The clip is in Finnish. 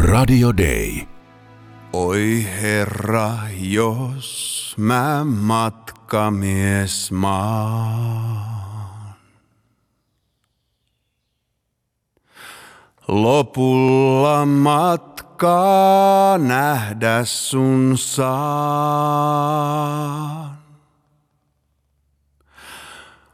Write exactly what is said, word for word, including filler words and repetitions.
Radio Day. Oi Herra, jos mä matkamies maan. Lopulla matkaa nähdä sun saa.